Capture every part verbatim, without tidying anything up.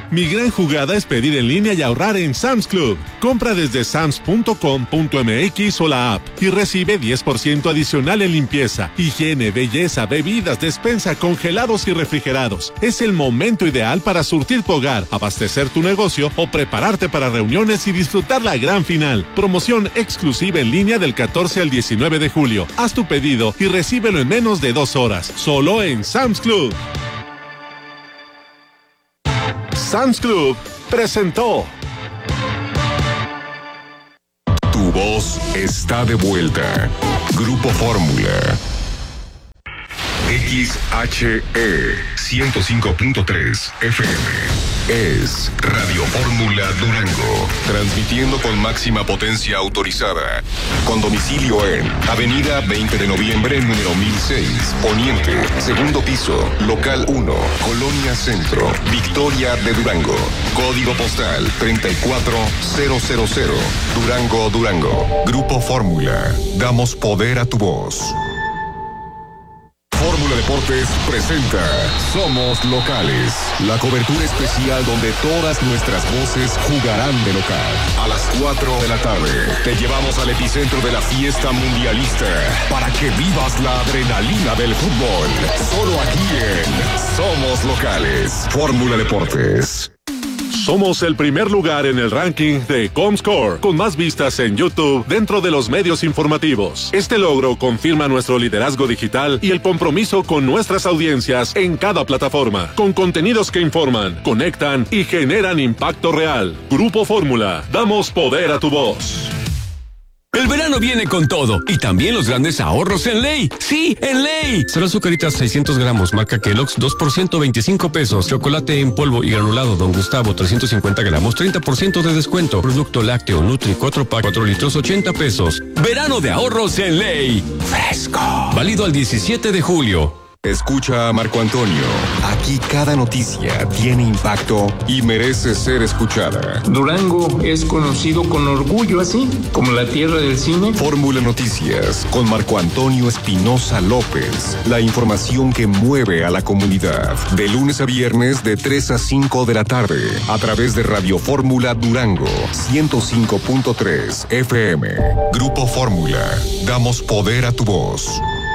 Mi gran jugada es pedir en línea y ahorrar en Sam's Club. Compra desde sams punto com punto m x o la app y recibe diez por ciento adicional en limpieza, higiene, belleza, bebidas, despensa, congelados y refrigerados. Es el momento ideal para surtir tu hogar, abastecer tu negocio o prepararte para reuniones y disfrutar la gran final. Promoción exclusiva en línea del catorce al diecinueve de julio. Haz tu pedido y recíbelo en menos de dos horas. Solo en Sam's Club. Sam's Club presentó. Tu voz está de vuelta. Grupo Fórmula. X H E ciento cinco punto tres F M es Radio Fórmula Durango, transmitiendo con máxima potencia autorizada, con domicilio en Avenida veinte de noviembre, número mil seis, Poniente, segundo piso, local uno, Colonia Centro, Victoria de Durango, código postal treinta y cuatro mil, Durango, Durango. Grupo Fórmula, damos poder a tu voz. Fórmula Deportes presenta Somos Locales, la cobertura especial donde todas nuestras voces jugarán de local. A las cuatro de la tarde te llevamos al epicentro de la fiesta mundialista para que vivas la adrenalina del fútbol. Solo aquí en Somos Locales. Fórmula Deportes. Somos el primer lugar en el ranking de Comscore, con más vistas en YouTube dentro de los medios informativos. Este logro confirma nuestro liderazgo digital y el compromiso con nuestras audiencias en cada plataforma, con contenidos que informan, conectan y generan impacto real. Grupo Fórmula, damos poder a tu voz. El verano viene con todo y también los grandes ahorros en Ley. ¡Sí, en Ley! Solo azucaritas seiscientos gramos, marca Kellogg's, dos por ciento, veinticinco pesos. Chocolate en polvo y granulado Don Gustavo, trescientos cincuenta gramos, treinta por ciento de descuento. Producto lácteo Nutri, cuatro pack, cuatro litros, ochenta pesos. Verano de ahorros en Ley. Fresco. Válido al diecisiete de julio. Escucha a Marco Antonio. Aquí cada noticia tiene impacto y merece ser escuchada. Durango es conocido con orgullo así, como la tierra del cine. Fórmula Noticias con Marco Antonio Espinosa López. La información que mueve a la comunidad. De lunes a viernes de tres a cinco de la tarde. A través de Radio Fórmula Durango ciento cinco punto tres F M. Grupo Fórmula. Damos poder a tu voz.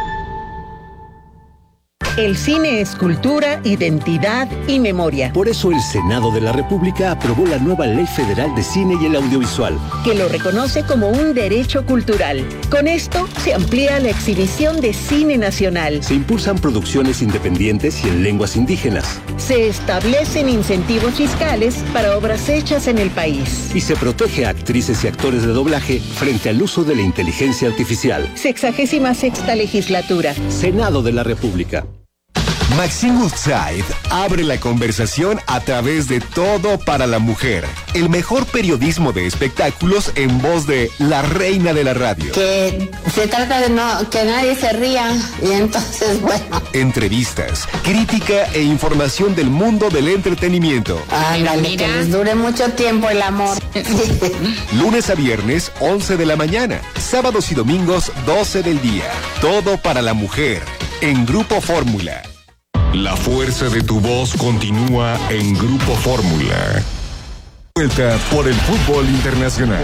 El cine es cultura, identidad y memoria. Por eso el Senado de la República aprobó la nueva Ley Federal de Cine y el Audiovisual, que lo reconoce como un derecho cultural. Con esto se amplía la exhibición de cine nacional. Se impulsan producciones independientes y en lenguas indígenas. Se establecen incentivos fiscales para obras hechas en el país. Y se protege a actrices y actores de doblaje frente al uso de la inteligencia artificial. Sexagésima sexta legislatura. Senado de la República. Maxine Woodside abre la conversación a través de Todo para la Mujer, el mejor periodismo de espectáculos en voz de la reina de la radio. Que se trata de no que nadie se ría y entonces bueno. Entrevistas, crítica e información del mundo del entretenimiento. Ándale, que les dure mucho tiempo el amor. Lunes a viernes, once de la mañana. Sábados y domingos, doce del día. Todo para la Mujer, en Grupo Fórmula. La fuerza de tu voz continúa en Grupo Fórmula. Vuelta por el fútbol internacional.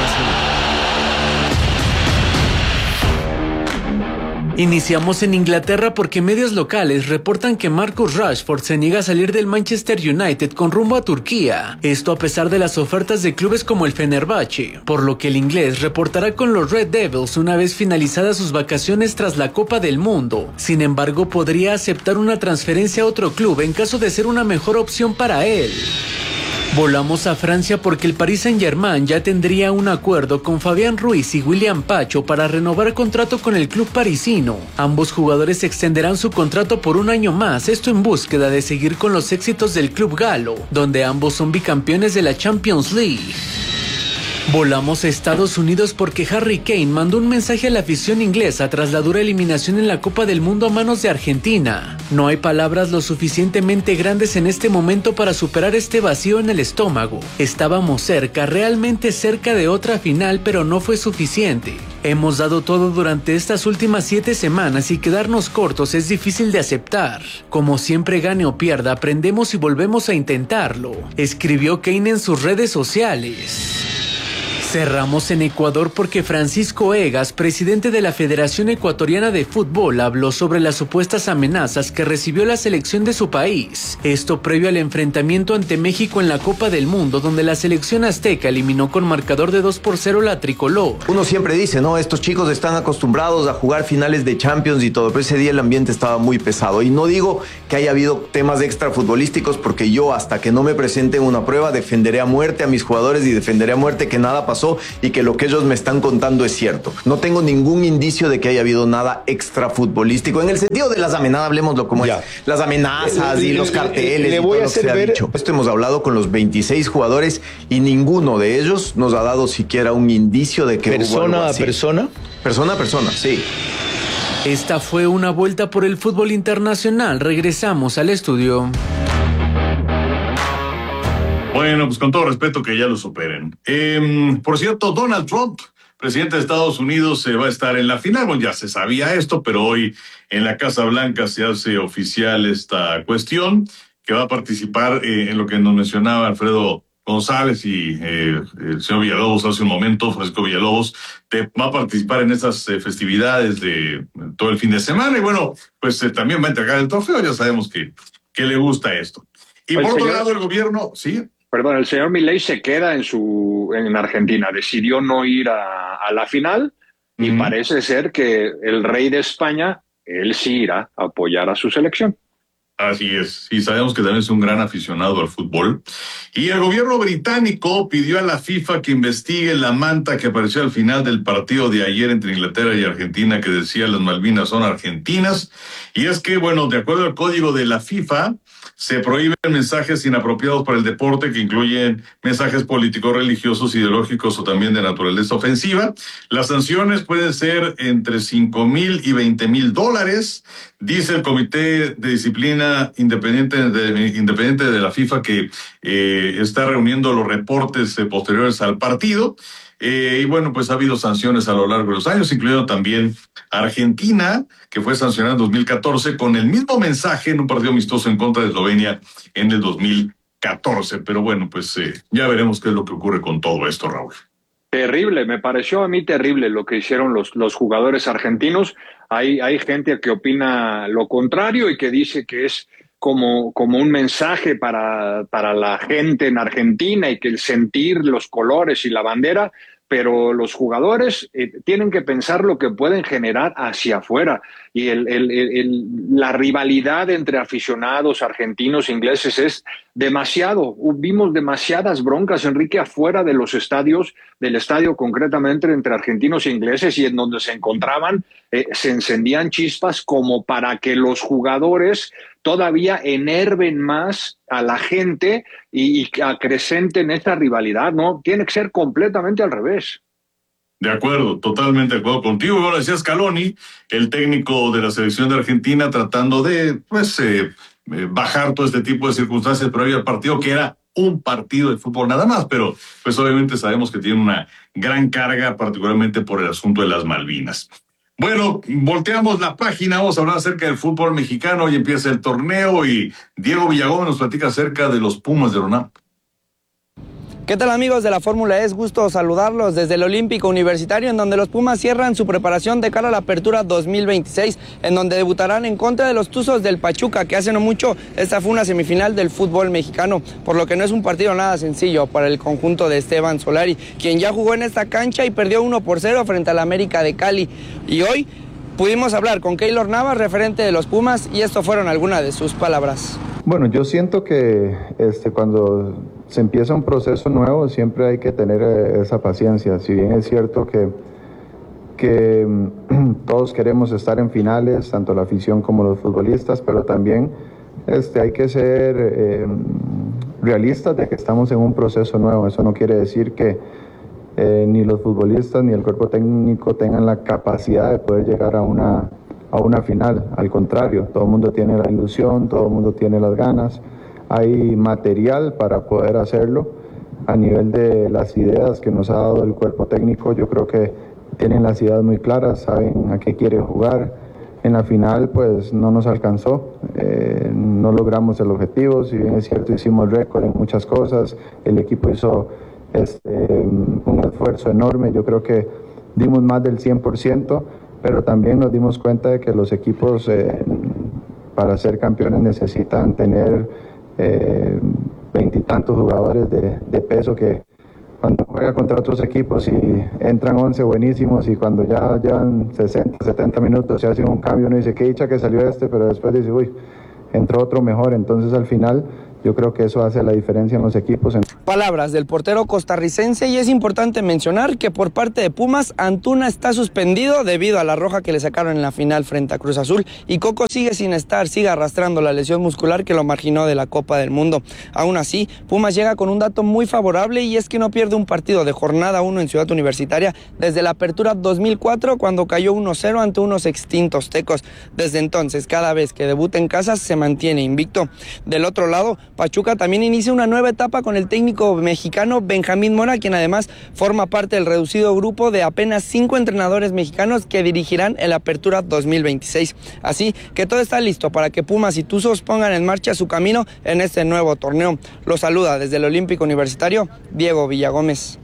Iniciamos en Inglaterra porque medios locales reportan que Marcus Rashford se niega a salir del Manchester United con rumbo a Turquía. Esto a pesar de las ofertas de clubes como el Fenerbahce, por lo que el inglés reportará con los Red Devils una vez finalizadas sus vacaciones tras la Copa del Mundo. Sin embargo, podría aceptar una transferencia a otro club en caso de ser una mejor opción para él. Volamos a Francia porque el Paris Saint-Germain ya tendría un acuerdo con Fabián Ruiz y William Pacho para renovar contrato con el club parisino. Ambos jugadores extenderán su contrato por un año más, esto en búsqueda de seguir con los éxitos del club galo, donde ambos son bicampeones de la Champions League. Volamos a Estados Unidos porque Harry Kane mandó un mensaje a la afición inglesa tras la dura eliminación en la Copa del Mundo a manos de Argentina. No hay palabras lo suficientemente grandes en este momento para superar este vacío en el estómago. Estábamos cerca, realmente cerca de otra final, pero no fue suficiente. Hemos dado todo durante estas últimas siete semanas y quedarnos cortos es difícil de aceptar. Como siempre gane o pierda, aprendemos y volvemos a intentarlo, escribió Kane en sus redes sociales. Cerramos en Ecuador porque Francisco Egas, presidente de la Federación Ecuatoriana de Fútbol, habló sobre las supuestas amenazas que recibió la selección de su país. Esto previo al enfrentamiento ante México en la Copa del Mundo, donde la selección azteca eliminó con marcador de dos por cero la tricolor. Uno siempre dice, ¿no? Estos chicos están acostumbrados a jugar finales de Champions y todo, pero ese día el ambiente estaba muy pesado. Y no digo que haya habido temas extrafutbolísticos, porque yo, hasta que no me presenten una prueba, defenderé a muerte a mis jugadores y defenderé a muerte que nada pasó y que lo que ellos me están contando es cierto. No tengo ningún indicio de que haya habido nada extrafutbolístico. En el sentido de las amenazas, hablemoslo como ya. es. Las amenazas le, y los carteles le, le, le voy y todo a hacer lo que se ver... ha dicho. Esto hemos hablado con los veintiséis jugadores y ninguno de ellos nos ha dado siquiera un indicio de que persona hubo algo así. a persona. Persona a persona, sí. Esta fue una vuelta por el fútbol internacional. Regresamos al estudio. Bueno, pues con todo respeto que ya lo superen. Eh, por cierto, Donald Trump, presidente de Estados Unidos, se va a estar en la final. Bueno, ya se sabía esto, pero hoy en la Casa Blanca se hace oficial esta cuestión, que va a participar eh, en lo que nos mencionaba Alfredo González y eh, el señor Villalobos hace un momento, Francisco Villalobos, te, va a participar en estas eh, festividades de todo el fin de semana. Y bueno, pues eh, también va a entregar el trofeo, ya sabemos que, que le gusta esto. Y el por señor... otro lado, el gobierno, sí... Perdón, el señor Milei se queda en su en Argentina, decidió no ir a, a la final y uh-huh. parece ser que el rey de España, él sí irá a apoyar a su selección. Así es, y sabemos que también es un gran aficionado al fútbol. Y el gobierno británico pidió a la FIFA que investigue la manta que apareció al final del partido de ayer entre Inglaterra y Argentina, que decía las Malvinas son argentinas. Y es que, bueno, de acuerdo al código de la FIFA, se prohíben mensajes inapropiados para el deporte que incluyen mensajes políticos, religiosos, ideológicos o también de naturaleza ofensiva. Las sanciones pueden ser entre cinco mil y veinte mil dólares. Dice el Comité de Disciplina Independiente de, independiente de la FIFA que eh, está reuniendo los reportes eh, posteriores al partido. Eh, y bueno, pues ha habido sanciones a lo largo de los años, incluyendo también Argentina, que fue sancionada en dos mil catorce con el mismo mensaje en un partido amistoso en contra de Eslovenia en el dos mil catorce. Pero bueno, pues eh, ya veremos qué es lo que ocurre con todo esto, Raúl. Terrible, me pareció a mí terrible lo que hicieron los, los jugadores argentinos. Hay, hay gente que opina lo contrario y que dice que es como, como un mensaje para, para la gente en Argentina y que el sentir los colores y la bandera, pero los jugadores eh, tienen que pensar lo que pueden generar hacia afuera. Y el, el, el, la rivalidad entre aficionados argentinos e ingleses es demasiado. Vimos demasiadas broncas, Enrique, afuera de los estadios, del estadio concretamente entre argentinos e ingleses, y en donde se encontraban eh, se encendían chispas como para que los jugadores todavía enerven más a la gente y, y acrecenten esta rivalidad, ¿no? Tiene que ser completamente al revés. De acuerdo, totalmente de acuerdo contigo. Y bueno, decía Scaloni, el técnico de la selección de Argentina, tratando de pues eh, bajar todo este tipo de circunstancias, pero había el partido que era un partido de fútbol nada más, pero pues obviamente sabemos que tiene una gran carga, particularmente por el asunto de las Malvinas. Bueno, volteamos la página, vamos a hablar acerca del fútbol mexicano. Hoy empieza el torneo y Diego Villagómez nos platica acerca de los Pumas de la UNAM. ¿Qué tal, amigos de la Fórmula E? Es gusto saludarlos desde el Olímpico Universitario, en donde los Pumas cierran su preparación de cara a la Apertura dos mil veintiséis, en donde debutarán en contra de los Tuzos del Pachuca, que hace no mucho esta fue una semifinal del fútbol mexicano, por lo que no es un partido nada sencillo para el conjunto de Esteban Solari, quien ya jugó en esta cancha y perdió uno por cero frente al América de Cali. Y hoy pudimos hablar con Keylor Navas, referente de los Pumas, y esto fueron algunas de sus palabras. Bueno, yo siento que este, cuando se empieza un proceso nuevo siempre hay que tener esa paciencia. Si bien es cierto que, que todos queremos estar en finales, tanto la afición como los futbolistas, pero también este, hay que ser eh, realistas de que estamos en un proceso nuevo. Eso no quiere decir que eh, ni los futbolistas ni el cuerpo técnico tengan la capacidad de poder llegar a una, a una final. Al contrario, todo el mundo tiene la ilusión, todo el mundo tiene las ganas. Hay material para poder hacerlo. A nivel de las ideas que nos ha dado el cuerpo técnico, yo creo que tienen las ideas muy claras, saben a qué quieren jugar. En la final pues no nos alcanzó, eh, no logramos el objetivo, si bien es cierto hicimos récord en muchas cosas, el equipo hizo este, un esfuerzo enorme, yo creo que dimos más del cien por ciento, pero también nos dimos cuenta de que los equipos eh, para ser campeones necesitan tener veintitantos eh, jugadores de, de peso que cuando juega contra otros equipos y entran once buenísimos y cuando ya llevan sesenta, setenta minutos se hace un cambio, uno dice, qué dicha que salió este, pero después dice, uy, entró otro mejor. Entonces al final yo creo que eso hace la diferencia en los equipos. Palabras del portero costarricense, y es importante mencionar que por parte de Pumas, Antuna está suspendido debido a la roja que le sacaron en la final frente a Cruz Azul, y Coco sigue sin estar, sigue arrastrando la lesión muscular que lo marginó de la Copa del Mundo. Aún así, Pumas llega con un dato muy favorable, y es que no pierde un partido de jornada uno en Ciudad Universitaria desde la apertura dos mil cuatro, cuando cayó uno cero ante unos extintos Tecos. Desde entonces, cada vez que debuta en casa, se mantiene invicto. Del otro lado, Pachuca también inicia una nueva etapa con el técnico mexicano Benjamín Mora, quien además forma parte del reducido grupo de apenas cinco entrenadores mexicanos que dirigirán el Apertura dos mil veintiséis. Así que todo está listo para que Pumas y Tuzos pongan en marcha su camino en este nuevo torneo. Los saluda desde el Olímpico Universitario, Diego Villagómez.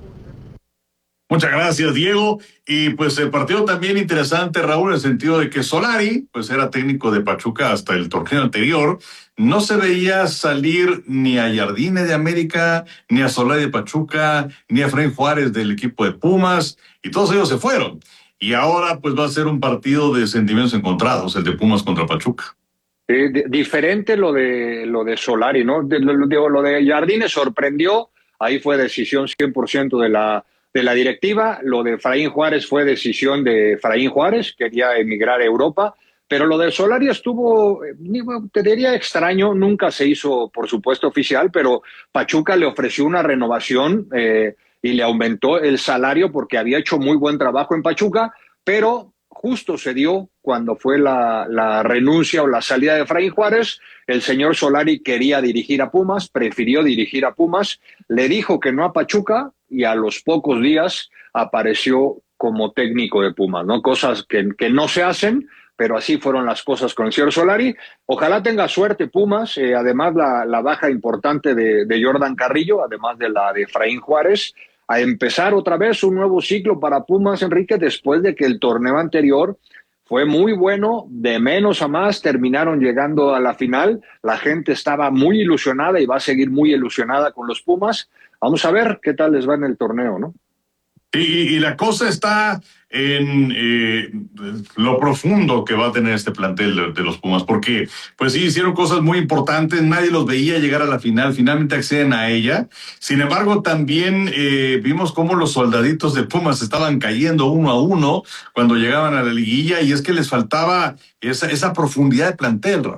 Muchas gracias, Diego. Y pues el partido también interesante, Raúl, en el sentido de que Solari, pues era técnico de Pachuca hasta el torneo anterior, no se veía salir ni a Jardine de América, ni a Solari de Pachuca, ni a Efraín Juárez del equipo de Pumas, y todos ellos se fueron. Y ahora pues va a ser un partido de sentimientos encontrados, el de Pumas contra Pachuca. Eh, de, diferente lo de lo de Solari, ¿no? De, lo, de, lo de Jardine sorprendió, ahí fue decisión cien por ciento de la de la directiva. Lo de Efraín Juárez fue decisión de Efraín Juárez, quería emigrar a Europa, pero lo de Solari estuvo, te diría extraño, nunca se hizo, por supuesto, oficial, pero Pachuca le ofreció una renovación eh, y le aumentó el salario porque había hecho muy buen trabajo en Pachuca, pero justo se dio cuando fue la, la renuncia o la salida de Efraín Juárez. El señor Solari quería dirigir a Pumas, prefirió dirigir a Pumas, le dijo que no a Pachuca, y a los pocos días apareció como técnico de Pumas, ¿no? Cosas que, que no se hacen, pero así fueron las cosas con el señor Solari. Ojalá tenga suerte Pumas, eh, además la, la baja importante de, de Jordan Carrillo, además de la de Efraín Juárez, a empezar otra vez un nuevo ciclo para Pumas, Enrique, después de que el torneo anterior fue muy bueno, de menos a más, terminaron llegando a la final, la gente estaba muy ilusionada y va a seguir muy ilusionada con los Pumas. Vamos a ver qué tal les va en el torneo, ¿no? Y, y la cosa está en eh, lo profundo que va a tener este plantel de, de los Pumas, porque pues sí, hicieron cosas muy importantes, nadie los veía llegar a la final, finalmente acceden a ella. Sin embargo, también eh, vimos cómo los soldaditos de Pumas estaban cayendo uno a uno cuando llegaban a la liguilla, y es que les faltaba esa, esa profundidad de plantel, Raúl.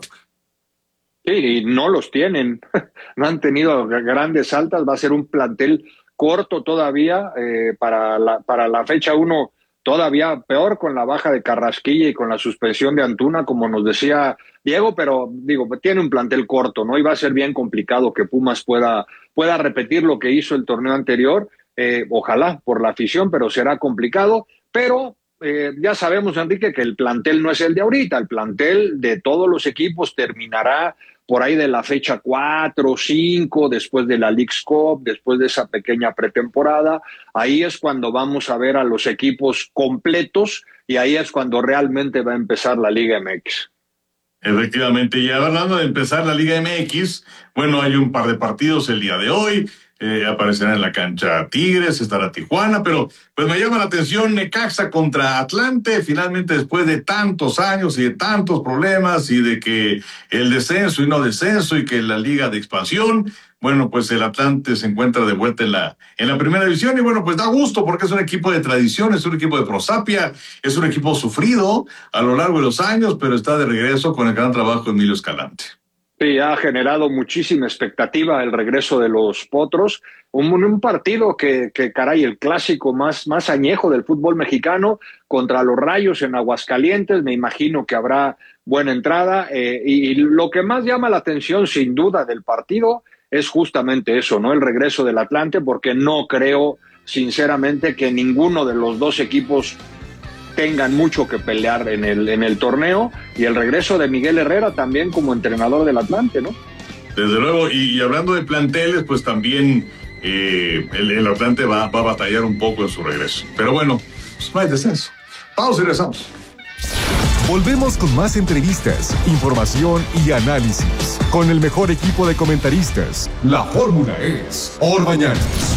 Sí, y no los tienen, no han tenido grandes altas, va a ser un plantel corto todavía, eh, para la, para la fecha uno, todavía peor con la baja de Carrasquilla y con la suspensión de Antuna, como nos decía Diego, pero digo, tiene un plantel corto, ¿no? Y va a ser bien complicado que Pumas pueda, pueda repetir lo que hizo el torneo anterior, eh, ojalá por la afición, pero será complicado, pero eh, ya sabemos, Enrique, que el plantel no es el de ahorita, el plantel de todos los equipos terminará por ahí de la fecha cuatro o cinco, después de la Leagues Cup, después de esa pequeña pretemporada. Ahí es cuando vamos a ver a los equipos completos, y ahí es cuando realmente va a empezar la Liga M X. Efectivamente, y hablando de empezar la Liga M X, bueno, hay un par de partidos el día de hoy. Eh, aparecerá en la cancha Tigres, estará Tijuana, pero pues me llama la atención Necaxa contra Atlante, finalmente después de tantos años y de tantos problemas y de que el descenso y no descenso y que la liga de expansión, bueno, pues el Atlante se encuentra de vuelta en la, en la primera división, y bueno, pues da gusto porque es un equipo de tradición, es un equipo de prosapia, es un equipo sufrido a lo largo de los años, pero está de regreso con el gran trabajo de Emilio Escalante. Sí, ha generado muchísima expectativa el regreso de los Potros. Un, un partido que, que, caray, el clásico más, más añejo del fútbol mexicano contra los Rayos en Aguascalientes. Me imagino que habrá buena entrada. Eh, y, y lo que más llama la atención, sin duda, del partido es justamente eso, ¿no? El regreso del Atlante, porque no creo sinceramente, que ninguno de los dos equipos tengan mucho que pelear en el, en el torneo, y el regreso de Miguel Herrera también como entrenador del Atlante, ¿no? Desde luego, y, y hablando de planteles, pues también eh, el, el Atlante va, va a batallar un poco en su regreso. Pero bueno, pues no hay descenso. Vamos y regresamos. Volvemos con más entrevistas, información y análisis. Con el mejor equipo de comentaristas. La fórmula es Por Mañanas.